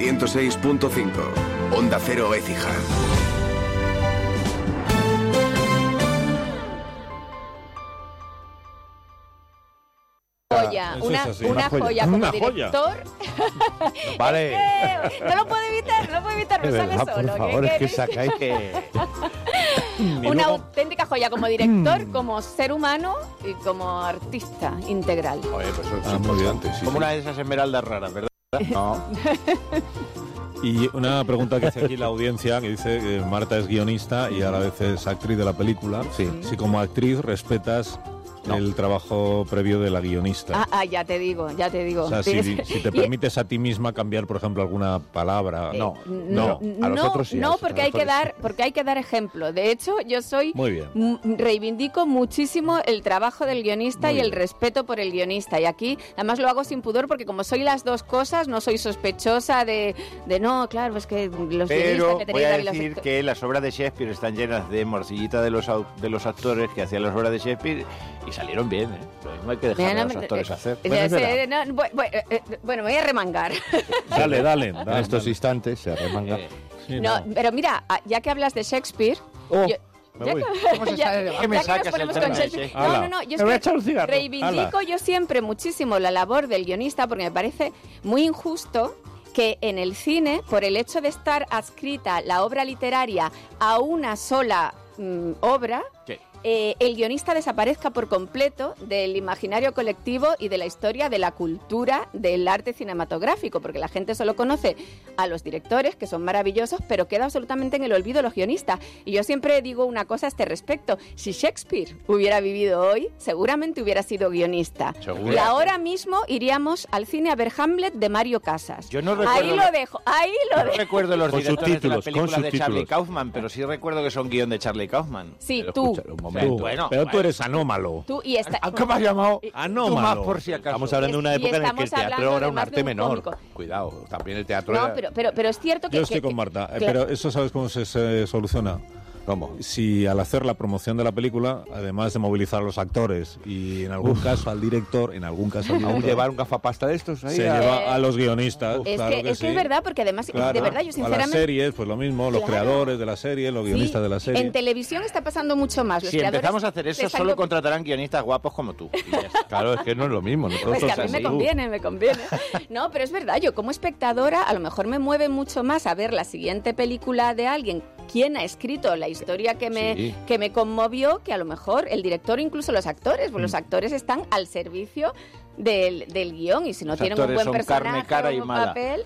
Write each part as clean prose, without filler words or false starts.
106.5. Onda Cero Écija. Una joya como director. Vale. No lo puedo evitar, me sale solo. Por favor, es que sacáis que... Una auténtica joya como director, como ser humano y como artista integral. Oye, pues eso es muy bien. importante, sí, Como sí. una de esas esmeraldas raras, ¿verdad? No. Y una pregunta que hace aquí la audiencia, que dice que Marta es guionista y a la vez es actriz de la película. Sí. Si como actriz respetas el trabajo previo de la guionista. Ya te digo. O sea, si te permites a ti misma cambiar, por ejemplo, alguna palabra. No. A los otros sí. No, porque hay que dar ejemplo. De hecho, yo Muy bien. reivindico muchísimo el trabajo del guionista y el respeto por el guionista. Y aquí, además, lo hago sin pudor porque como soy las dos cosas, no soy sospechosa de no, claro, es que los Pero guionistas que voy a tenéis decir que las obras de Shakespeare están llenas de morcilla de los actores que hacían las obras de Shakespeare y salieron bien, ¿eh? Lo mismo hay que dejar a los actores hacer. Bueno, me voy a remangar. Dale. En estos instantes se arremanga. Sí, Pero mira, ya que hablas de Shakespeare... Me voy. ¿Qué me sacas el tema de Shakespeare? No, yo voy a echar un cigarro. reivindico yo siempre muchísimo la labor del guionista porque me parece muy injusto que en el cine, por el hecho de estar adscrita la obra literaria a una sola obra... ¿Qué? El guionista desaparezca por completo del imaginario colectivo y de la historia de la cultura del arte cinematográfico, porque la gente solo conoce a los directores, que son maravillosos, pero queda absolutamente en el olvido los guionistas. Y yo siempre digo una cosa a este respecto: si Shakespeare hubiera vivido hoy, seguramente hubiera sido guionista. Seguro. Y ahora mismo iríamos al cine a ver Hamlet de Mario Casas. Yo no recuerdo ahí lo dejo. No recuerdo los Con directores de subtítulos, las películas con de Charlie subtítulos. Kaufman, pero sí recuerdo que son guión de Charlie Kaufman. Sí, Pero tú. escucha, un momento. Pero tú eres anómalo. Tú y esta... ¿Cómo has llamado? Anómalo. Tú más por si acaso. Estamos hablando de una Y época en la que el estamos teatro hablando era un además de arte un menor. cómico. Cuidado, también el teatro No, era... pero es cierto que... Yo estoy con Marta, claro. pero eso ¿sabes cómo se soluciona? ¿Cómo? Si al hacer la promoción de la película, además de movilizar a los actores y en algún caso al director, ¿Aún llevar un gafapasta de estos ahí? se lleva a los guionistas. Es claro que sí. es verdad, porque además, Claro. de verdad, yo A las sinceramente... series, pues lo mismo, los Claro. creadores de la serie, los guionistas Sí, de la serie. en televisión está pasando mucho más. Los Si creadores empezamos a hacer eso, se están solo contratarán guionistas guapos como tú. Y ya está. Claro, es que no es lo mismo. Pues que a mí me conviene. No, pero es verdad, yo como espectadora a lo mejor me mueve mucho más a ver la siguiente película de alguien, quién ha escrito la historia que me conmovió, que a lo mejor el director, incluso los actores, pues los actores están al servicio del guión y si no Los tienen un actores buen son carne, personaje cara o y un mala. papel...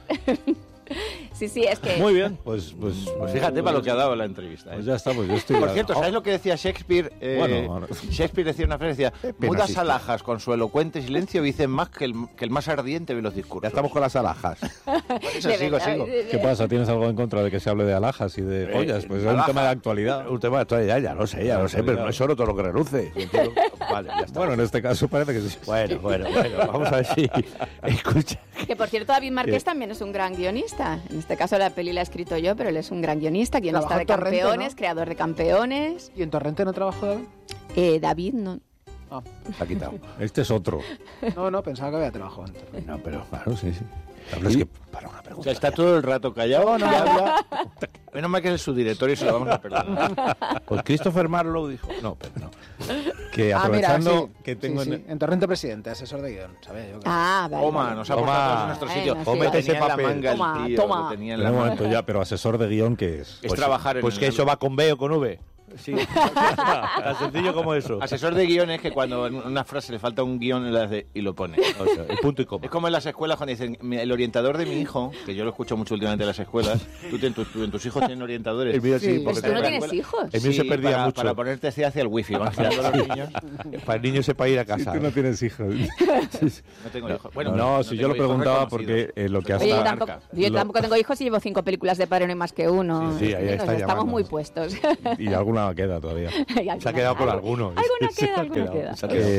Sí, es que... Muy bien, pues Fíjate para lo que ha dado la entrevista. Pues ya está, pues yo estoy... Por cierto, ¿sabes lo que decía Shakespeare? Bueno, ahora- Shakespeare decía una frase, decía, mudas existe. alhajas con su elocuente silencio dicen más que el más ardiente de los discursos. Ya estamos con las alhajas. Por eso de sigo. verdad, ¿Qué pasa? ¿Tienes algo en contra de que se hable de alhajas y de pollas? Pues es un alhaja. tema de actualidad. Un tema de actualidad, ya lo sé, pero no es solo todo lo que reluce. Vale, ya está. Bueno, en este caso parece que sí. Bueno, vamos a ver si... Escucha. Que por cierto, David Márquez también es un gran guionista. En este caso la peli la he escrito yo, pero él es un gran guionista, guionista Trabajó de en Torrente, Campeones, ¿no? creador de Campeones. ¿Y en Torrente no trabajó David? David no... Se ha quitado. Este es otro. No, pensaba que había trabajado en Torrente. No, pero claro, sí. Pero es que para una O pregunta. sea, está todo el rato callado. No habla. Menos mal que es su director y se lo vamos a perdonar. Pues Christopher Marlowe dijo... No, pero no. Que aprovechando que tengo sí. en... En Torrente Presidente, asesor de guión, ¿sabes? Yo que... Vale. Toma, nos ha puesto a todos en nuestro Bueno, sitio. sí. Cómete ese Tenía en la papel. manga el Toma, tío, toma. lo tenía en En la un manga. momento ya, pero asesor de guión, ¿qué es? Es trabajar en Pues que el- eso va con B o con V. Sí. Tan sencillo como eso. Asesor de guión es que cuando en una frase le falta un guión y lo pone. O sea, el punto y coma. Es como en las escuelas cuando dicen, el orientador de mi hijo, que yo lo escucho mucho últimamente en las escuelas, tú en tus hijos tienen orientadores. El mío sí, Sí, porque ¿Tú no te- tienes hijos? El mío se perdía para, mucho. Para ponerte hacia el wifi, van girando los niños. Para el niño sepa ir a casa. Tú no tienes hijos. No tengo hijos. Bueno, No, si yo tengo lo hijos preguntaba reconocidos. porque lo que Oye, hasta... yo tampoco tengo hijos y llevo 5 películas de Padre No hay más que uno. Sí, ahí está Estamos llamando. muy puestos. Y alguna queda todavía. Se ha quedado con alguno. Alguna queda.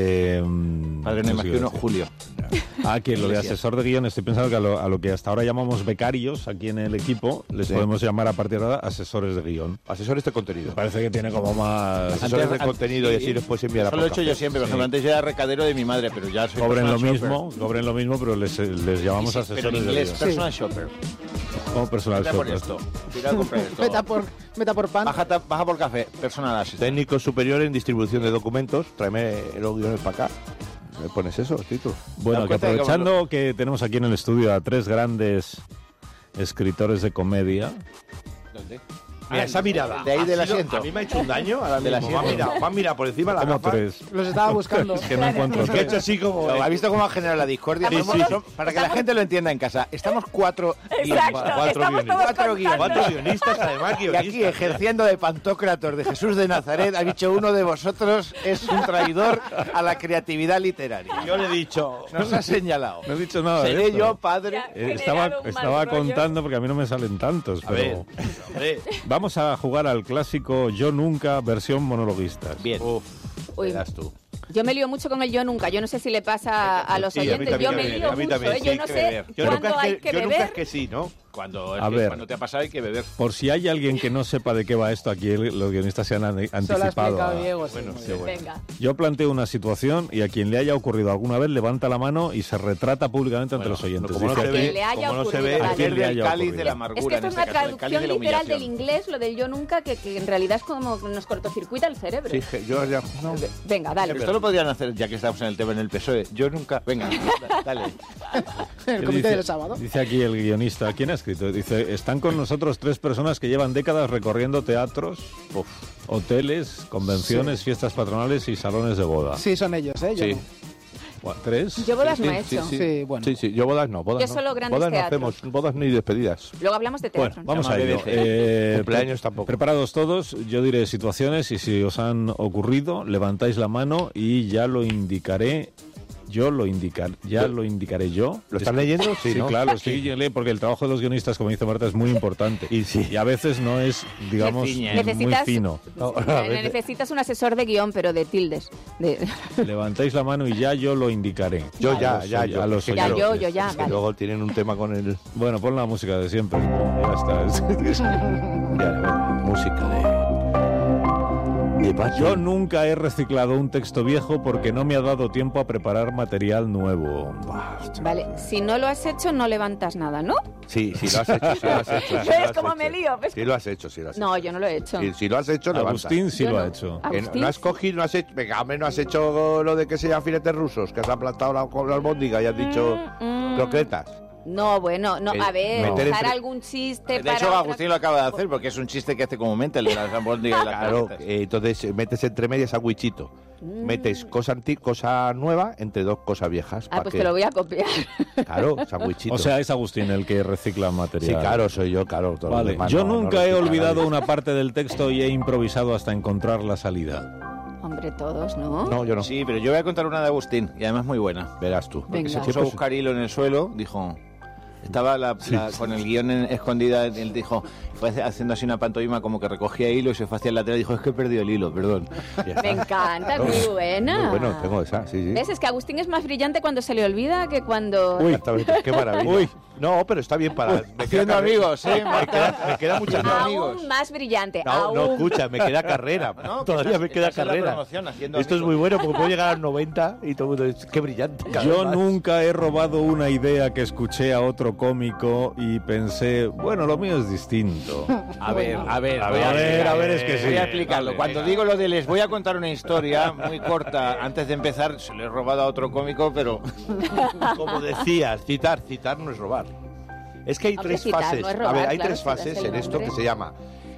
Padre No hay más que uno, Julio. Que lo de Iglesias. asesor de guión, estoy pensando que a lo que hasta ahora llamamos becarios aquí en el equipo, les Sí. podemos llamar a partir de ahora asesores de guión. Asesores de contenido. Me parece que tiene como más... Asesores de Antes- contenido y así les puedes enviar a Eso lo he hecho yo siempre, por ejemplo, antes yo era recadero de mi madre, pero ya soy Cobren lo personal mismo, shopper. cobren lo mismo, pero les llamamos Sí, asesores pero en de inglés, guión. personal shopper. Como personal Vete por shopper. esto. Tira a comprar esto. Meta por pan. Baja por café. Personal assistant. Técnico superior en distribución de documentos. Tráeme los guiones para acá. ¿Me pones eso, Tito? Bueno, ¿Te que das cuenta de aprovechando que tenemos aquí en el estudio a 3 grandes escritores de comedia. ¿Dónde? Mira, esa mirada. De ahí ha del sido- asiento. A mí me ha hecho un daño ahora Del mismo. asiento. Me ha mirado por encima de la Como gafa. 3. Los estaba buscando. Es que no encuentro Es que ha hecho 3. así como... ¿Ha visto cómo ha generado la discordia? Sí, sí. Para que la gente lo entienda en casa, estamos 4 Exacto, estamos todos Cuatro guionistas. Cuatro guionistas, además, Y aquí, ejerciendo de pantocrator de Jesús de Nazaret, ha dicho uno de vosotros es un traidor a la creatividad literaria. Yo le he dicho... Nos ha señalado. No he dicho nada de Seré esto. yo, padre. Estaba contando porque a mí no me salen tantos, A ver, pero hombre. vamos a jugar al clásico Yo Nunca versión monologuistas. Bien. Uy, Verás tú. yo me lío mucho con el yo nunca. Yo no sé si le pasa a los Sí, a mí oyentes. también, Yo me lío a mí mucho, también, ¿eh? sí, Yo hay no que sé beber. Yo nunca cuándo es hay que yo nunca es beber. que sí, ¿no? A ver. Cuando te ha pasado hay que beber. Por si hay alguien que no sepa de qué va esto, aquí los guionistas se han Eso lo ha anticipado. explicado Diego. sí, Bueno, muy sí, bien. bueno. Venga. Yo planteo una situación y a quien le haya ocurrido alguna vez levanta la mano y se retrata públicamente ante los oyentes. como no Dice se aquí- ve, le haya como no se ocurrido, ve, vale. ¿a quién le Pierde el haya cáliz ocurrido? de la Es amargura. que esto en es este una caso, el cáliz traducción de la literal del humillación. inglés, lo del yo nunca, que en realidad es como nos cortocircuita el cerebro. Sí, yo ya... no. Venga, dale. Pero esto lo podrían hacer, ya que estamos en el tema en el PSOE. Yo nunca... Venga, dale. El ¿Qué comité dice? del sábado. Dice aquí el guionista. ¿Quién ha escrito? Dice, están con nosotros 3 personas que llevan décadas recorriendo teatros, hoteles, convenciones, fiestas patronales y salones de boda. Sí, son ellos, ¿eh? Yo Sí. no. ¿3? Yo bodas no he Sí, hecho. sí. Sí, bueno. Sí, yo bodas no. Bodas Yo no. solo grandes bodas no teatros. hacemos, bodas ni despedidas. Luego hablamos de teatro. Bueno, vamos Se a llama ello. BBC. Cumpleaños tampoco. Preparados todos, yo diré situaciones y si os han ocurrido, levantáis la mano y ya lo indicaré. Lo indicaré yo. ¿Lo estás leyendo? Sí, Sí, ¿no? claro, estoy leyendo porque el trabajo de los guionistas, como dice Marta, es muy importante. Y sí. Y a veces no es, digamos, ciñe. muy Necesitas, fino. No, a veces- necesitas un asesor de guión, pero de tildes. Levantáis la mano y ya yo lo indicaré. Yo A los ya, oy- yo. a los Es que Ya, oyentes. yo ya, Es que vale. luego tienen un tema con el... Bueno, pon la música de siempre. Ya está. música de Batman. Yo nunca he reciclado un texto viejo porque no me ha dado tiempo a preparar material nuevo. Vale, si no lo has hecho, no levantas nada, ¿no? Sí, lo has hecho, sí lo has hecho. sí lo ¿Ves has cómo hecho. me lío? ¿Ves Sí lo has hecho, sí lo has hecho. No, yo no lo he hecho. Y si lo has hecho, levanta. Agustín sí Yo lo no. ha hecho. Que Agustín, no has cogido, no has hecho... Venga, hombre, no has hecho lo de que sean filetes rusos, que has plantado la albóndiga y has dicho croquetas. No, bueno, no, a ver, meter usar entre- algún chiste De para... hecho, otra- Agustín lo acaba de hacer porque es un chiste que hace comúnmente el de las albóndigas y las Claro, croquetas. entonces metes entre medias sandwichito. Metes cosa nueva entre 2 cosas viejas. Ah, pues te lo voy a copiar. Claro, sandwichito. O sea, es Agustín el que recicla sí, material. claro, soy yo, claro. todo lo Vale, demás yo no nunca he recicla olvidado nadie. una parte del texto y he improvisado hasta encontrar la salida. Hombre, todos, ¿no? No, yo no. Sí, pero yo voy a contar una de Agustín y además muy buena. Verás tú. Venga. Se puso a buscar hilo en el suelo, dijo... Estaba con el guión escondida, él dijo, fue haciendo así una pantomima como que recogía hilo y se fue hacia el lateral y dijo, es que he perdido el hilo, perdón. Ya está. Me encanta, es muy buena. Muy bueno, tengo esa, sí. ¿Ves? Es que Agustín es más brillante cuando se le olvida que cuando... Uy, exactamente, qué maravilla. Uy. No, pero está bien para... Me Haciendo amigos, ¿eh? me queda mucha amigos. Aún más brillante, No, aún... no, escucha, me queda carrera. No, Todavía que me queda estás en la carrera. promoción, haciendo Esto es amigos. muy bueno porque puedo llegar a los 90 y todo el mundo dice, qué brillante. cada Yo vez más. nunca he robado una idea que escuché a otro cómico y pensé, bueno, lo mío es distinto. A ver, A ver, es que sí. Voy a explicarlo. Vale, Cuando venga. digo lo de les voy a contar una historia muy corta, antes de empezar, se lo he robado a otro cómico, pero Como decías, citar no es robar. Es que hay Hombre, 3 citar fases. no es robar, a ver, hay claro, 3 si das fases el en esto nombre. que se llama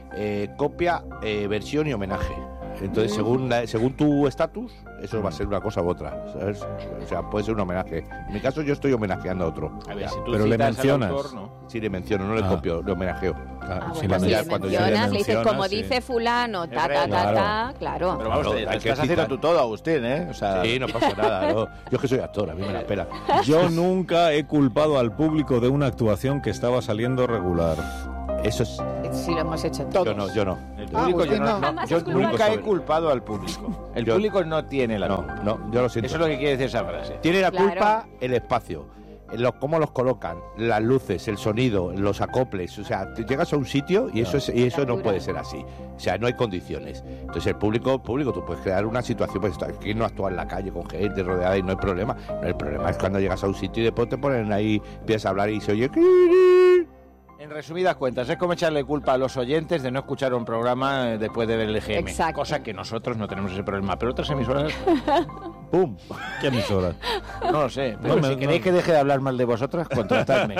copia, versión y homenaje. Entonces, según tu estatus, eso va a ser una cosa u otra, ¿sabes? O sea, puede ser un homenaje. En mi caso, yo estoy homenajeando a otro. a ver, Ya. si tú Pero le citas al mencionas. autor, ¿no? Sí, le menciono, no le Ah. copio, le homenajeo. Claro, Ah, si bueno, la si ya le cuando mencionas, le dices, mencionas, como sí. dice fulano, ta, ta, ta, Claro. ta, claro. Pero vamos, Claro, te hay estás que haciendo citar. tú todo, Agustín, ¿eh? O sea, Sí, no pasa nada. No. Yo es que soy actor, a mí me la pela. Yo nunca he culpado al público de una actuación que estaba saliendo regular. Eso es... Sí, lo hemos hecho todo. Yo no. el público, Agustín, yo, no. Jamás yo has culpado. nunca he culpado al público. El Yo- público no tiene la culpa. No, yo lo siento. Eso es lo que quiere decir esa frase. Tiene la Claro. culpa el espacio, cómo los colocan, las luces, el sonido, los acoples. O sea, te llegas a un sitio y eso no Altura. puede ser así. O sea, no hay condiciones. Entonces el público, tú puedes crear una situación, pues aquí no actúa en la calle con gente rodeada y no hay problema. No, el problema es cuando llegas a un sitio y después te ponen ahí, empiezas a hablar y se oye... En resumidas cuentas, es como echarle culpa a los oyentes de no escuchar un programa después de ver el EGM. Exacto. Cosa que nosotros no tenemos ese problema, pero otras emisoras... ¡Pum! ¿Qué emisoras? No lo sé, pero No, si queréis que deje de hablar mal de vosotras, contratadme.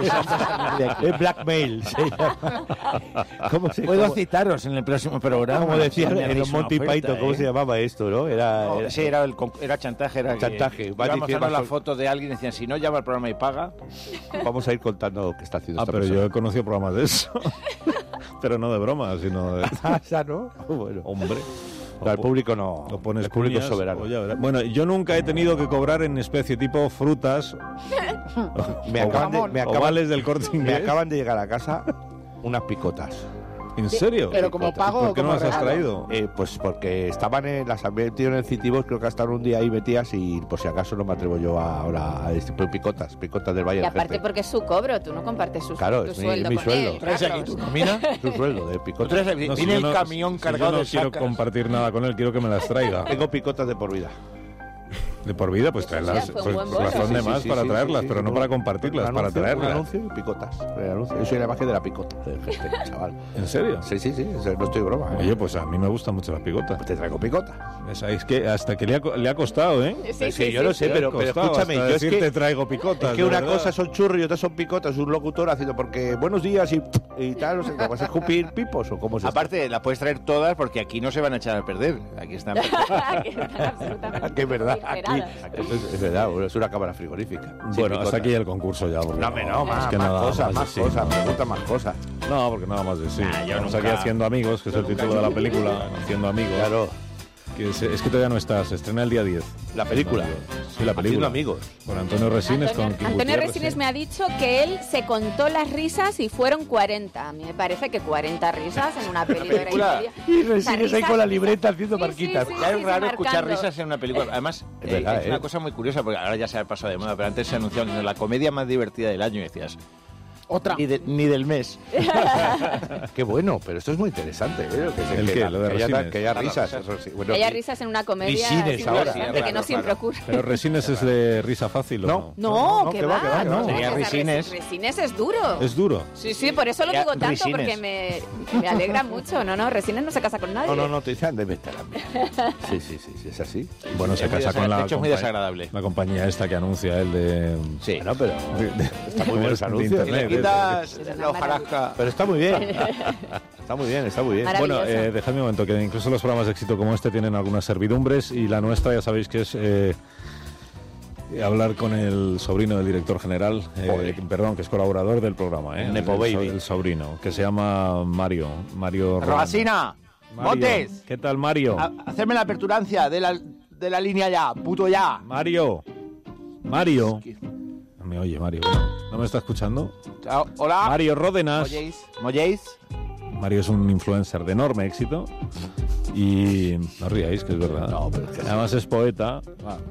Es blackmail. Se llama. ¿Cómo se Puedo cómo- citaros en el próximo programa. Como decía Si me en los hacéis una Monty oferta, Python, ¿cómo se llamaba esto, no? Sí, era chantaje. Era Chantaje. Que, Va íbamos a diciendo- ver la foto de alguien y decían, si no llama al programa y paga... Vamos a ir contando lo que está haciendo esta Pero persona. yo he conocido programas de eso. Pero no de broma, sino de... Ya, ¿no? Bueno. Hombre. Al público no. Lo pones el público es cuñas, soberano. o ya verás. Bueno, yo nunca he tenido que cobrar en especie tipo frutas Me ovales del Corte me Inglés. acaban de llegar a casa unas picotas. ¿En serio? Pero como pago ¿Por o qué no como las has regalo. traído? Pues porque estaban las había metido en el Citibos, creo que hasta un día ahí metidas y por si acaso no me atrevo yo ahora a distribuir picotas del Valle Y del aparte Jefe. porque es su cobro, tú no compartes Claro, tu es sueldo mi con sueldo. él. ¿Traes aquí Carlos. tu nómina? Su sueldo de picotas. No, No, si viene yo el no- camión si cargado yo de no quiero sacas. compartir nada con él, quiero que me las traiga. Tengo picotas de por vida. De por vida, pues traerlas. Ya, fue un Pues buen razón bono. de más para traerlas, pero no para compartirlas, Un para anuncio, traerlas. Un anuncio y picotas. El anuncio. Yo soy la imagen de la picota del Jefe, chaval. ¿En serio? Sí, no estoy broma. Oye, pues a mí me gustan mucho las picotas. Te traigo picotas. Es que hasta que le ha costado, ¿eh? Sí, yo lo sé, Le ha pero costado escúchame, hasta yo es decir, que... te traigo picotas. Es que de una verdad. cosa son churros y otra son picotas. Un locutor haciendo porque buenos días y tal, no sé, ¿cómo vas a escupir pipos o cómo se Aparte, las puedes traer todas porque aquí no se van a echar a perder. Aquí están... Que están absolutamente que es verdad, aquí refrigeradas. es verdad, bueno, es una cámara frigorífica. Sin Bueno, picotas. hasta aquí el concurso ya. porque No, es que más nada cosas, más de sí. cosas, pregunta más cosas. No, porque nada más de sí. yo Estamos nunca- aquí haciendo amigos, que es el título de la película, Haciendo Amigos. Claro, Que es que todavía no está, se estrena el día 10. la película. Sí, la Haciendo película. amigos. Con Antonio Resines, con Kim Antonio Gutiérrez, Resines sí. me ha dicho que él se contó las risas y fueron 40. A mí me parece que 40 risas en una peli de hora y película. media. Y O sea, Resines ahí con la libreta haciendo Sí, marquitas. sí, Ya es raro escuchar marcando. risas en una película. Además, Es verdad, es una cosa muy curiosa, porque ahora ya se ha pasado de moda, pero antes se anunciaba como la comedia más divertida del año y decías, Otra. ni del mes. Qué bueno, pero esto es muy interesante. ¿El qué? Lo de Resines. Que haya risas. Eso sí. Bueno, Que haya y- risas en una comedia Resines es ahora. interesante, que no Claro, siempre claro. ocurre. Pero Resines es de risa fácil, ¿o no? No, No, que que va, va, que va, que va. no. Sería O sea, Resines. Resines es duro. Es duro. Sí, sí, por eso lo Ya, digo tanto, Resines. porque me alegra mucho. No, Resines no se casa con nadie. No, te dicen de meter a mí. Sí, es así. Bueno, se Es muy casa con la de hecho, es muy compa- desagradable. la compañía esta que anuncia él de... Sí. Bueno, pero está muy bien ese de anuncio. Si le internet. quitas Es una la hojarasca... Pero está muy bien. Está muy bien. Maravilloso. Bueno, dejadme un momento, que incluso los programas de éxito como este tienen algunas servidumbres y la nuestra ya sabéis que es hablar con el sobrino del director general, perdón, que es colaborador del programa, Nepo baby. el sobrino, que se llama Mario Rolando. ¡Robacina! Mario, ¡Montes! ¿Qué tal, Mario? Hacerme la aperturancia de la línea ya, puto ya. Mario. No me oye, Mario. ¿No me está escuchando? Chao. Hola. Mario Ródenas. ¿Molléis? Mario es un influencer de enorme éxito y no ríais, que es verdad. No, pero es que además es poeta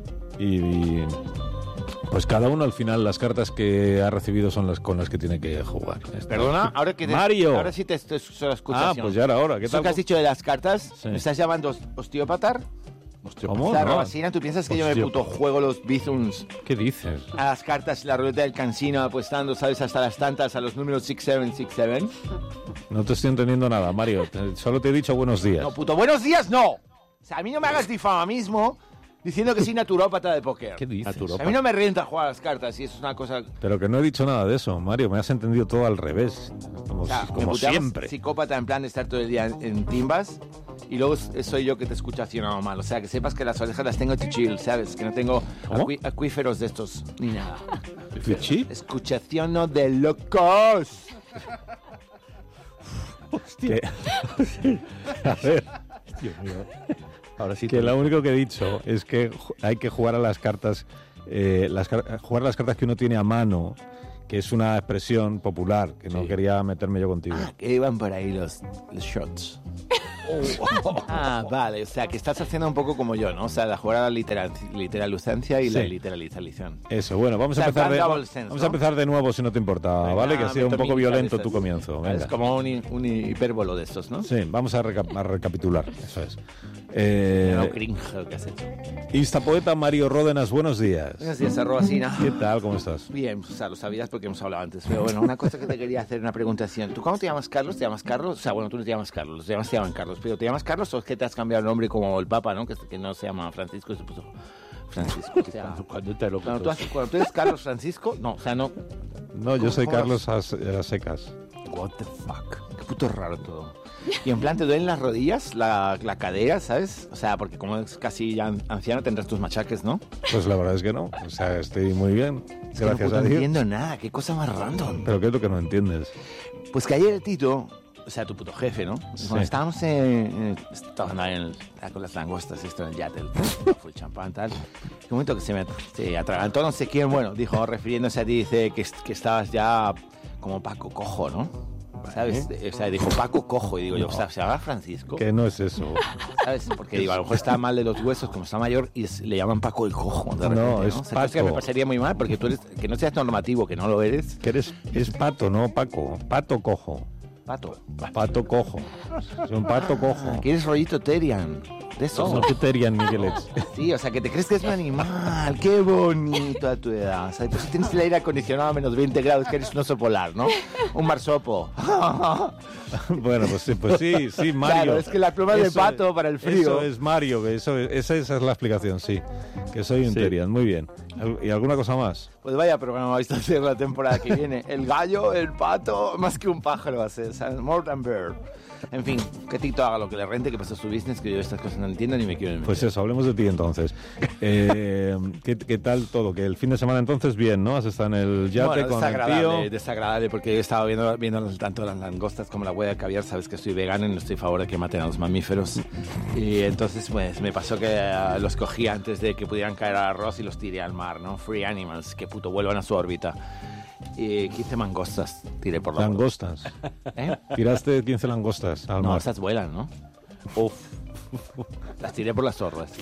y pues cada uno al final las cartas que ha recibido son las con las que tiene que jugar. Perdona, ahora que Mario. Ahora sí te escuchas. Ah, pues ya era hora. ¿Qué ¿Eso tal? que has dicho de las cartas? Sí. ¿Me estás llamando osteópata? ¿Cómo? La No. Robacina, ¿tú piensas que yo me puto juego los bizums ¿Qué dices? a las cartas, la ruleta del cansino, apostando, sabes, hasta las tantas, a los números 6767? No te estoy entendiendo nada, Mario. Solo te he dicho buenos días. No, puto, buenos días, no. O sea, a mí no me hagas difamismo diciendo que soy naturópata de póker. ¿Qué dices? A mí no me renta jugar a las cartas y eso es una cosa... Pero que no he dicho nada de eso, Mario. Me has entendido todo al revés. Como, O sea, me como puteamos siempre. psicópata en plan de estar todo el día en timbas y luego soy yo que te escucho accionado mal. O sea, que sepas que las orejas las tengo to chill, ¿sabes? Que no tengo ¿Cómo? acuíferos de estos ni nada. ¿Fichi? Escuchación de locos. Que- A ver, ahora sí. que lo único que he dicho es que hay que jugar a las cartas, jugar a las cartas que uno tiene a mano, que es una expresión popular, que no quería meterme yo contigo. Que iban por ahí los shots. Ah, vale, o sea, que estás haciendo un poco como yo, ¿no? O sea, la jugar a la literalizancia y Sí. la literalización. Eso, bueno, vamos O a sea, empezar plan double sense, vamos ¿no? a empezar de nuevo si no te importa, Venga, ¿vale? Que ha sido un meto poco mi violento cabeza, tu sí. comienzo. Es Venga. como un hipérbolo de estos, ¿no? Sí, vamos a recapitular, eso es. No cringe lo que has hecho. Instapoeta Mario Ródenas, buenos días. Buenos días, @Sina. ¿Qué tal? ¿Cómo estás? Bien, o sea, lo sabías porque hemos hablado antes. Pero bueno, una cosa que te quería hacer, una preguntación. ¿Tú cómo te llamas, Carlos? ¿Te llamas Carlos? O sea, bueno, tú no te llamas Carlos, los demás te llaman Carlos. Pero ¿te llamas Carlos o es que te has cambiado el nombre como el Papa, ¿no? Que no se llama Francisco y se puso Francisco. O sea, Cuando te lo cuando tú eres Carlos Francisco, no, o sea, no. No, yo soy ¿Cómo Carlos a las secas. What the fuck. Qué puto raro todo. Y en plan, ¿te duelen las rodillas, la cadera, sabes? O sea, porque como es casi ya anciano tendrás tus machaques, ¿no? Pues la verdad es que no. O sea, estoy muy bien. Es que Gracias no a Dios. entiendo nada. Qué cosa más random. Pero ¿qué es lo que no entiendes? Pues que ayer el Tito, o sea, tu puto jefe, ¿no? Sí. Cuando estábamos estaban ahí con las langostas, esto en el yate, el champán, tal. En un momento que se atragantó no sé quién, bueno, dijo, refiriéndose a ti, dice que estabas ya como Paco Cojo, ¿no? ¿Sabes? O sea, dijo Paco Cojo y digo yo, o sea, ¿se llama Francisco? Que no es eso. ¿Sabes? Porque digo, a lo mejor está mal de los huesos, como está mayor, y le llaman Paco el Cojo. De repente, No, es O sea, es que Paco. me pasaría muy mal, porque tú eres, que no seas normativo, que no lo eres, Que es pato, no Paco. Pato cojo. Pato. Pato cojo. Es un pato cojo. Que eres rollito Terian. De esos, No ¿no? que Terian Miguelets. Sí, o sea, que te crees que es un animal. Qué bonito a tu edad. O sea, pues si tienes el aire acondicionado a menos 20 grados, que eres un oso polar, ¿no? Un marsopo. Bueno, pues sí, Mario. Claro, es que la pluma de Eso pato es- para el frío. Eso es Mario, que esa es la explicación, sí. Que soy un Sí. Terian, muy bien. ¿Y alguna cosa más? Pues vaya programa vais a hacer la temporada que viene. El gallo, el pato, más que un pájaro va a ser. O sea, more than bird. En fin, que Tito haga lo que le rente, que pasa su business, que yo estas cosas no entiendo ni me quiero meter. Pues eso, hablemos de ti entonces. ¿Qué tal todo? Que el fin de semana entonces bien, ¿no? Has estado en el yate con el tío. Desagradable, porque he estado viendo tanto las langostas como la hueá de caviar. Sabes que soy vegano y no estoy a favor de que maten a los mamíferos. Y entonces, pues, me pasó que los cogí antes de que pudieran caer al arroz y los tiré al mar, ¿no? Free animals, que puto vuelvan a su órbita. Y 15 mangostas tiré por la Langostas. ¿Eh? Tiraste 15 langostas al No, mar. esas vuelan, ¿no? Uf. Las tiré por las zorras.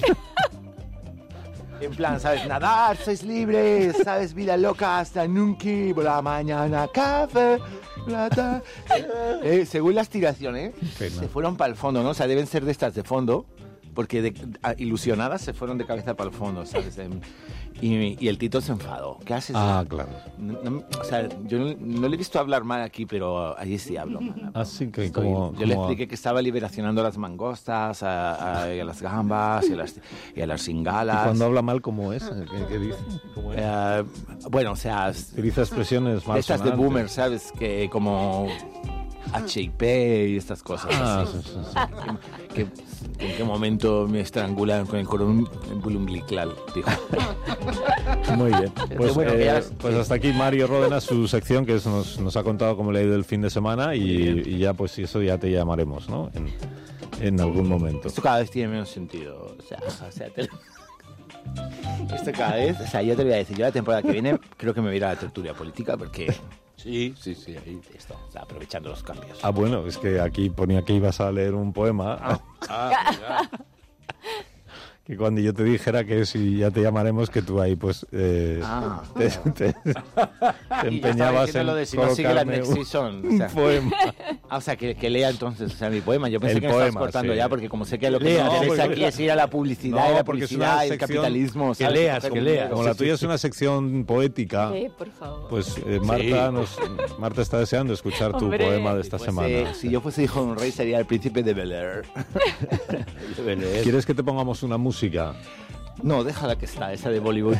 En plan, ¿sabes? Nadar, sois libres, ¿sabes? Vida loca hasta nunca, por la mañana, café, plata. Según las tiraciones, Pena. se fueron para el fondo, ¿no? O sea, deben ser de estas de fondo, porque ilusionadas se fueron de cabeza para el fondo, ¿sabes? Y el Tito se enfadó. ¿Qué haces? Ah, claro. O sea, yo no le he visto hablar mal aquí, pero allí sí hablo mal. Así que Yo le expliqué que estaba liberacionando las mangostas, a las gambas y a las cingalas. ¿Y cuando habla mal cómo es? ¿Qué dice? ¿Cómo es? Bueno, o sea, Utiliza expresiones más estas de boomer, ¿sabes? Que como HIP y estas cosas. Ah, así. sí, sí, sí. ¿En qué momento me estrangulan con el cordón umbilical? Dijo. Muy bien. Pues, Bueno, que ya- pues hasta aquí Mario Ródenas, su sección, que nos ha contado cómo le ha ido el fin de semana y ya pues eso ya te llamaremos, ¿no? En algún momento. Esto cada vez tiene menos sentido. O sea, esto cada vez... O sea, yo te voy a decir, yo la temporada que viene creo que me voy a ir a la tertulia política porque... Sí, ahí. Esto, o sea, aprovechando los cambios. Ah, bueno, es que aquí ponía que ibas a leer un poema. Que cuando yo te dijera que si ya te llamaremos, que tú ahí pues te empeñabas en lo de si no sigue la colocarme next season. O un sea, poema. o sea, que lea entonces, o sea, mi poema. Yo pensé El que me estabas poema, cortando sí. ya, porque como sé que lo que Lea, me interesa porque- aquí es ir a la publicidad, No, y la porque es publicidad una y el sección capitalismo. que ¿sabes? leas, Coger que un leas. libro. Como la tuya es una sección poética, por favor. pues Sí. Marta está deseando escuchar tu Hombre. poema de esta Si semana. fuese- Si yo fuese hijo de un rey, sería el príncipe de Bel-Air. ¿Quieres que te pongamos una música? No, déjala que está, esa de Bollywood.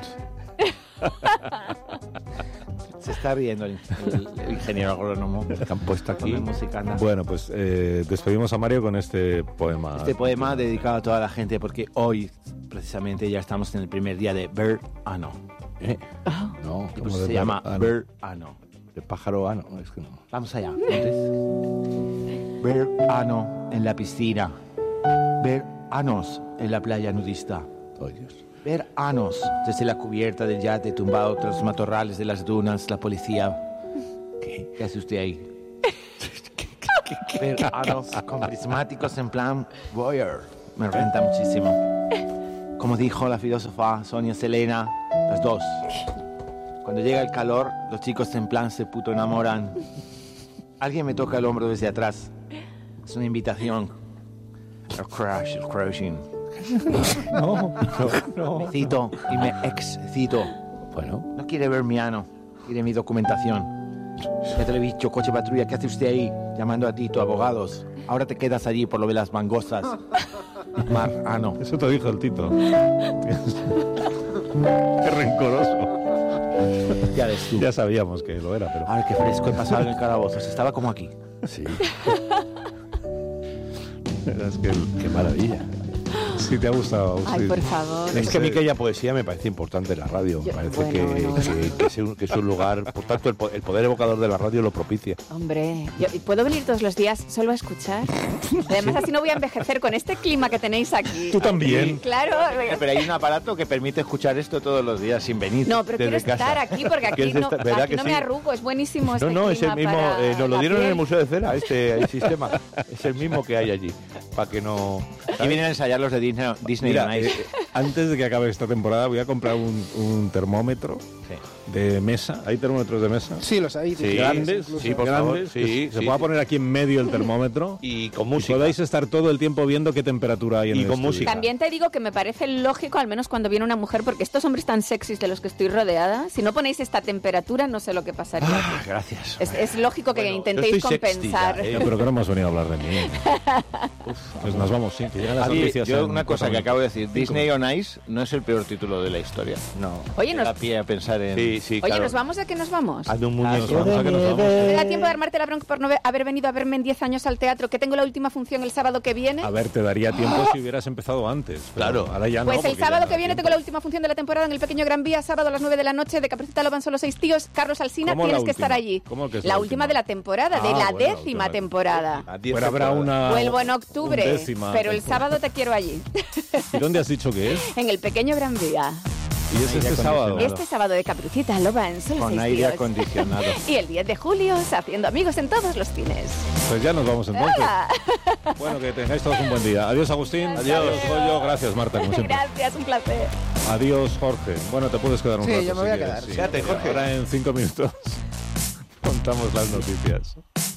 Se está riendo el ingeniero agrónomo que han puesto aquí. Música, anda. Bueno, pues despedimos a Mario con este poema. Este poema dedicado a toda la gente porque hoy, precisamente, ya estamos en el primer día de verano. No, Y pues de se llama verano. verano. de pájaro, no, es que no. Vamos allá. Entonces, verano en la piscina. Veranos en la playa nudista. Oh, Dios. Veranos desde la cubierta del yate tumbado tras los matorrales de las dunas, la policía. ¿Qué hace usted ahí? Pero con prismáticos en plan voyeur. Me renta muchísimo. Como dijo la filósofa Sonia Selena, las dos. Cuando llega el calor, los chicos en plan se puto enamoran. Alguien me toca el hombro desde atrás. Es una invitación. El crushing. No. Me cito y me excito. Bueno, No quiere ver mi ano, quiere mi documentación. Ya te lo he dicho, coche patrulla, ¿qué hace usted ahí? Llamando a ti, tu abogados. Ahora te quedas allí por lo de las mangostas. Mar ano. Eso te dijo el Tito. Qué rencoroso. Ya ves tú. Ya sabíamos que lo era, pero... Ay, qué fresco, he pasado en el calabozo. Estaba como aquí. sí. Es que Qué maravilla. sí te ha gustado. Ay, sí. por favor. Es que a mí que haya poesía me parece importante en la radio. Me parece bueno, que es un lugar, por tanto, el poder evocador de la radio lo propicia. Hombre, ¿puedo venir todos los días solo a escuchar? Además, así no voy a envejecer con este clima que tenéis aquí. Tú también. Claro. Pero hay un aparato que permite escuchar esto todos los días sin venir. No, pero quiero Desde estar casa. aquí porque aquí ¿Quieres no, estar? ¿Verdad aquí que no sí? me arrugo. Es buenísimo este No, es el clima mismo, para nos lo la dieron en el piel. Museo de Cera, el sistema. Es el mismo que hay allí, para que no... Y vienen a ensayar los de Disney Mira, on Ice. antes de que acabe esta temporada voy a comprar un termómetro de mesa. ¿Hay termómetros de mesa? Sí, los hay. Sí, Grandes, sí, por favor, grandes, sí, que se sí, pueda sí. poner aquí en medio el termómetro Y con y música. podáis estar todo el tiempo viendo qué temperatura hay en Y el con estudio. música. También te digo que me parece lógico, al menos cuando viene una mujer, porque estos hombres tan sexys de los que estoy rodeada, si no ponéis esta temperatura, no sé lo que pasaría. Ah, gracias. Es lógico que Bueno, intentéis yo estoy sexy compensar. ya, Yo creo que no hemos venido a hablar de mí. Pues nos vamos, sí, que llegan las Oye, noticias. yo en una cosa 4 que acabo de decir, minutos. Disney on Ice no es el peor título de la historia. No. Oye, Da pie a pensar en... Sí, sí, Oye, claro. ¿nos vamos a qué nos vamos? Hazme un Ah, muñeco. sí, Vamos a que nos vamos. ¿Me da tiempo de armarte la bronca por no haber venido a verme en 10 años al teatro? Que tengo la última función el sábado que viene. A ver, te daría tiempo si hubieras empezado antes. pero Claro. Ahora ya no. Pues el porque ya sábado no que da viene tiempo. tengo la última función de la temporada en el Pequeño Gran Vía, sábado a las 9 de la noche, de Caperucita Loban solo 6 tíos. Carlos Alsina, ¿Cómo tienes la que estar última? allí. ¿Cómo que es la la última última? de la temporada, de Ah, la bueno, la décima última. temporada. A 10 Pero habrá temporadas. una... Vuelvo en octubre, undécima pero el temporada. sábado te quiero allí, ¿Y dónde has dicho que es? en el Pequeño Gran Vía. Y es este sábado. Este sábado de Caperucita Loban solo Con 6 aire tíos. acondicionado. Y el 10 de julio, haciendo amigos en todos los cines. Pues ya nos vamos entonces. ¡Hala! Bueno, que tengáis todos un buen día. Adiós, Agustín. Adiós. Adiós, Goyo. Gracias, Marta, como siempre. Gracias, un placer. Adiós, Jorge. Bueno, te puedes quedar un Sí, rato. yo me voy si a quieres, quedar. sí. Quédate, Jorge. Ahora en 5 minutos contamos las noticias.